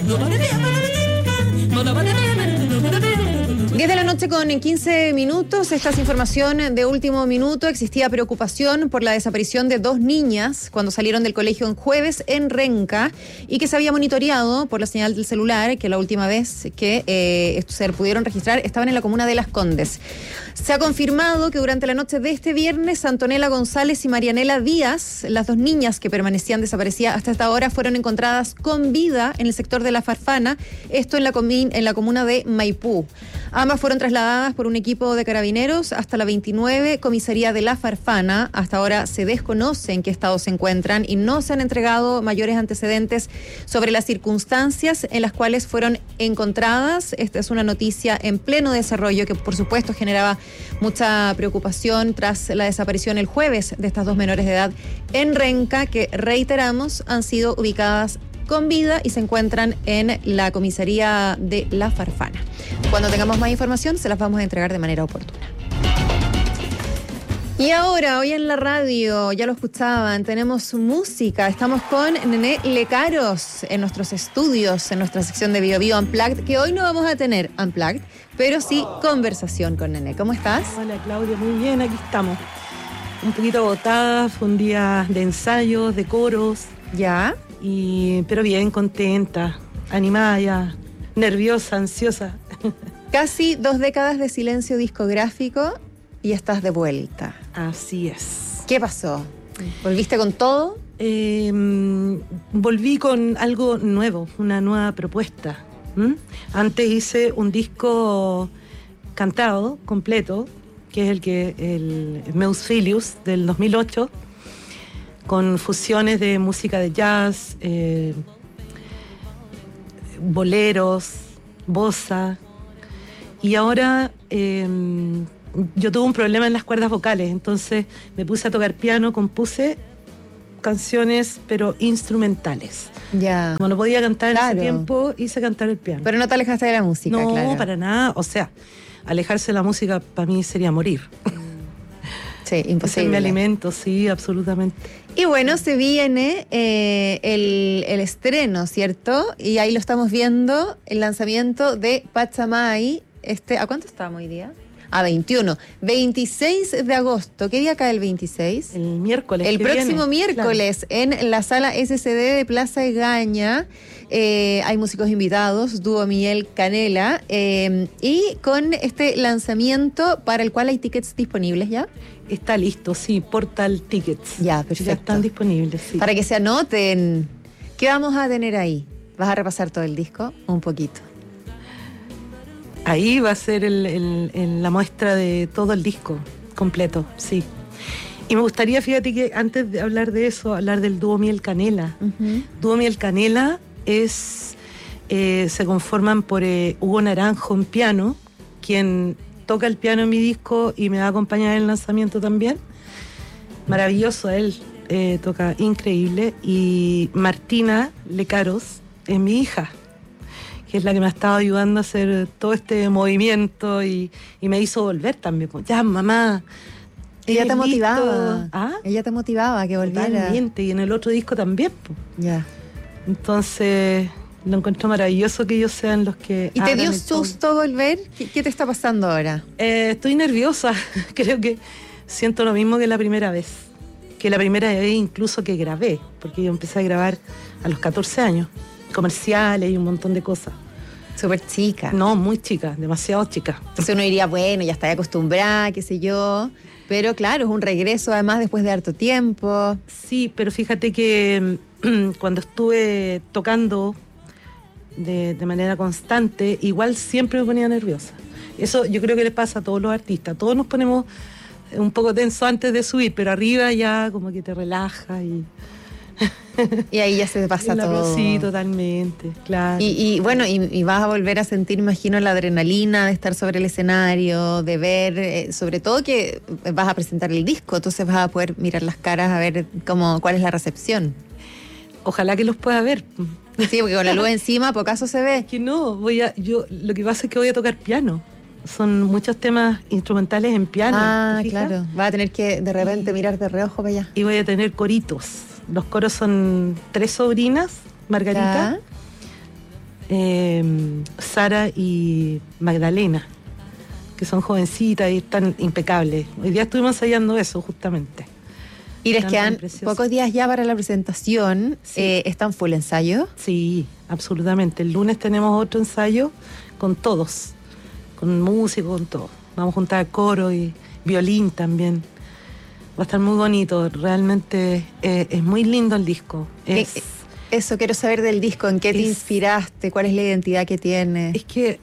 10 de la noche con 15 minutos. Esta es información de último minuto. Existía preocupación por la desaparición de 2 niñas cuando salieron del colegio en jueves en Renca y que se había monitoreado por la señal del celular, que la última vez que se pudieron registrar estaban en la comuna de Las Condes. Se ha confirmado que durante la noche de este viernes, Antonella González y Marianela Díaz, las 2 niñas que permanecían desaparecidas hasta esta hora, fueron encontradas con vida en el sector de La Farfana, esto en la comuna de Maipú. Ambas fueron trasladadas por un equipo de carabineros hasta la 29 comisaría de La Farfana. Hasta ahora se desconoce en qué estado se encuentran y no se han entregado mayores antecedentes sobre las circunstancias en las cuales fueron encontradas. Esta es una noticia en pleno desarrollo que, por supuesto, generaba mucha preocupación tras la desaparición el jueves de estas 2 menores de edad en Renca, que, reiteramos, han sido ubicadas con vida y se encuentran en la comisaría de La Farfana. Cuando tengamos más información, se las vamos a entregar de manera oportuna. Y ahora, hoy en la radio, ya lo escuchaban, tenemos música. Estamos con Nené Lecaros en nuestros estudios, en nuestra sección de Bio Bio Unplugged, que hoy no vamos a tener Unplugged, pero sí conversación con Nené. ¿Cómo estás? Hola, Claudia, muy bien, aquí estamos. Un poquito agotada, fue un día de ensayos, de coros. ¿Ya? Pero bien, contenta, animada ya, nerviosa, ansiosa. Casi 2 décadas de silencio discográfico y estás de vuelta. Así es. ¿Qué pasó? ¿Volviste con todo? Volví con algo nuevo, una nueva propuesta. Antes hice un disco cantado, completo, que es el Meus Filius del 2008, con fusiones de música de jazz, boleros, bossa. Y ahora yo tuve un problema en las cuerdas vocales, entonces me puse a tocar piano, compuse canciones, pero instrumentales. Ya. Como no podía cantar Claro. en ese tiempo, hice cantar el piano. Pero no te alejaste de la música, no, claro. para nada. O sea, alejarse de la música para mí sería morir. Sí, Ese es imposible. mi alimento, sí, absolutamente. Y bueno, se viene el estreno, ¿cierto? Y ahí lo estamos viendo, el lanzamiento de Pachamay. ¿A cuánto estamos hoy día? A 21. 26 de agosto. ¿Qué día cae el 26? El miércoles. El que próximo viene, miércoles, claro, en la sala SCD de Plaza Egaña. Hay músicos invitados, dúo Miguel Canela. Y con este lanzamiento para el cual hay tickets disponibles ya. Está listo, sí, Portal Tickets. Ya, perfecto. Ya están disponibles, sí. Para que se anoten. ¿Qué vamos a tener ahí? ¿Vas a repasar todo el disco? Un poquito. Ahí va a ser la muestra de todo el disco completo, sí. Y me gustaría, fíjate que antes de hablar de eso, hablar del dúo Miel Canela. Uh-huh. Dúo Miel Canela se conforman por Hugo Naranjo en piano, quien toca el piano en mi disco y me va a acompañar en el lanzamiento también. Maravilloso, él toca increíble. Y Martina Lecaros es mi hija, que es la que me ha estado ayudando a hacer todo este movimiento y me hizo volver también. Ya, mamá. Ella te motivaba. ¿Ah? Ella te motivaba a que volviera. Totalmente, y en el otro disco también. Ya. Entonces, lo encuentro maravilloso que ellos sean los que... ¿Y te dio susto volver? ¿Qué te está pasando ahora? Estoy nerviosa. Creo que siento lo mismo que la primera vez. Que la primera vez incluso que grabé, porque yo empecé a grabar a los 14 años. Comerciales y un montón de cosas. Súper chica. No, muy chica, demasiado chica. Entonces uno diría, bueno, ya está acostumbrada, qué sé yo. Pero claro, es un regreso además después de harto tiempo. Sí, pero fíjate que cuando estuve tocando de manera constante, igual siempre me ponía nerviosa. Eso yo creo que le pasa a todos los artistas. Todos nos ponemos un poco tensos antes de subir, pero arriba ya como que te relaja y... Y ahí ya se pasa todo. Sí, totalmente, claro. Y bueno, y vas a volver a sentir, imagino, la adrenalina de estar sobre el escenario, de ver, sobre todo que vas a presentar el disco, entonces vas a poder mirar las caras a ver cuál es la recepción. Ojalá que los pueda ver. Sí, porque con la luz encima, por caso se ve. Que no, lo que pasa es que voy a tocar piano. Son muchos temas instrumentales en piano. Ah, claro. Vas a tener que de repente mirar de reojo para allá. Y voy a tener coritos. Los coros son 3 sobrinas, Margarita, Sara y Magdalena, que son jovencitas y están impecables. Hoy día estuvimos ensayando eso justamente. Y les quedan pocos días ya para la presentación. Sí. ¿Están full ensayo? Sí, absolutamente. El lunes tenemos otro ensayo con todos, con músicos, con todo. Vamos a juntar coro y violín también. Va a estar muy bonito, realmente es muy lindo el disco. Eso, quiero saber del disco, ¿en qué te inspiraste? ¿Cuál es la identidad que tiene? Es que,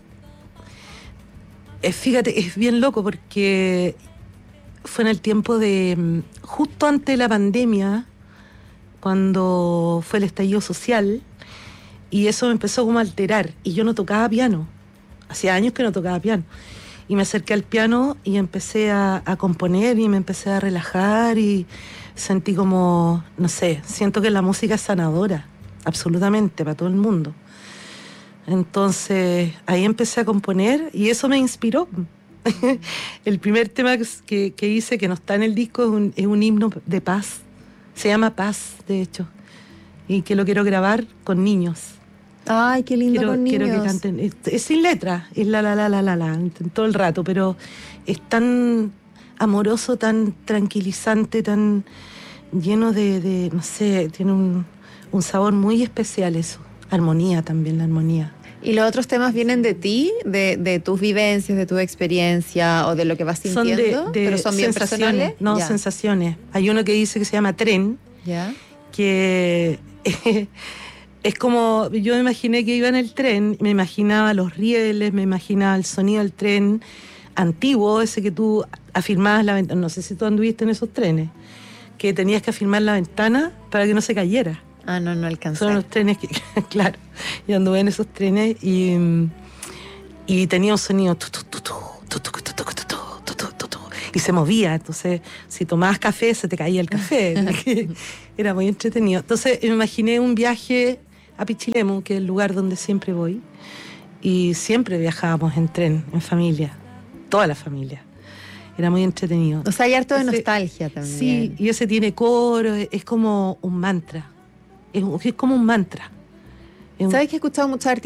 fíjate, es bien loco porque fue en el tiempo de, justo antes de la pandemia, cuando fue el estallido social, y eso me empezó como a alterar, y yo no tocaba piano, hacía años que no tocaba piano, y me acerqué al piano y empecé a componer y me empecé a relajar y sentí como, no sé, siento que la música es sanadora, absolutamente, para todo el mundo. Entonces ahí empecé a componer y eso me inspiró. El primer tema que hice, que no está en el disco, es un himno de paz, se llama Paz, de hecho, y que lo quiero grabar con niños. Ay, qué lindo con niños. Quiero que canten. Es sin letra, es la todo el rato, pero es tan amoroso, tan tranquilizante, tan lleno de no sé, tiene un sabor muy especial eso. Armonía también, la armonía. ¿Y los otros temas vienen de ti, de tus vivencias, de tu experiencia o de lo que vas sintiendo? ¿Pero son bien personales? No, ya. Sensaciones. Hay uno que dice que se llama Tren, ¿ya? Que es como, yo me imaginé que iba en el tren, me imaginaba los rieles, me imaginaba el sonido del tren antiguo, ese que tú afirmabas la ventana, no sé si tú anduviste en esos trenes, que tenías que afirmar la ventana para que no se cayera. Ah, no alcancé. Son los trenes que, claro, yo anduve en esos trenes y tenía un sonido y se movía, entonces si tomabas café se te caía el café. Era muy entretenido. Entonces me imaginé un viaje a Pichilemu, que es el lugar donde siempre voy, y siempre viajábamos en tren, en familia, toda la familia. Era muy entretenido. O sea, hay harto de nostalgia también. Sí, y ese tiene coro, es como un mantra. Es como un mantra. ¿Sabes que he escuchado muchos artistas